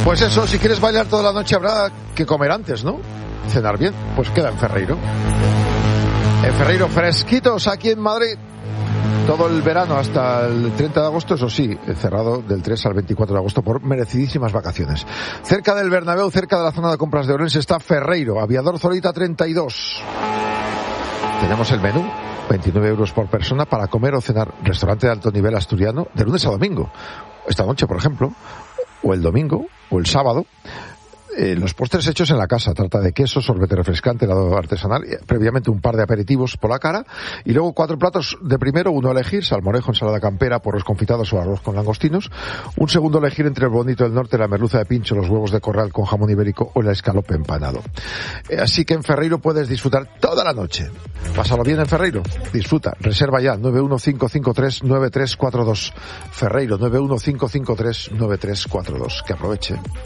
Pues eso, si quieres bailar toda la noche habrá que comer antes, ¿no? Cenar bien, pues queda en Ferreiro. En Ferreiro, fresquitos aquí en Madrid. Todo el verano hasta el 30 de agosto, eso sí, cerrado del 3 al 24 de agosto por merecidísimas vacaciones. Cerca del Bernabéu, cerca de la zona de compras de Ourense, está Ferreiro, Aviador Zorita 32. Tenemos el menú, 29 euros por persona para comer o cenar. Restaurante de alto nivel asturiano, de lunes a domingo. Esta noche, por ejemplo, o el domingo, o el sábado. Los postres hechos en la casa, tarta de queso, sorbete refrescante, helado artesanal, previamente un par de aperitivos por la cara, y luego 4 platos de primero, uno a elegir, salmorejo, ensalada campera, porros confitados o arroz con langostinos, un segundo a elegir entre el bonito del norte, la merluza de pincho, los huevos de corral con jamón ibérico o el escalope empanado. Así que en Ferreiro puedes disfrutar toda la noche. Pásalo bien en Ferreiro, disfruta, reserva ya, 915539342, Ferreiro, 915539342, que aproveche.